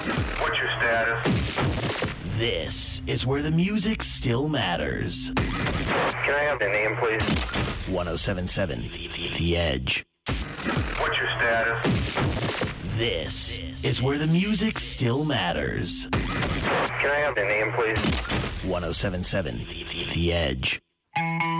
What's your status? This is where the music still matters. Can I have the name, please? 1077 The Edge. What's your status? This is where the music still matters. Can I have the name, please? 1077 The Edge.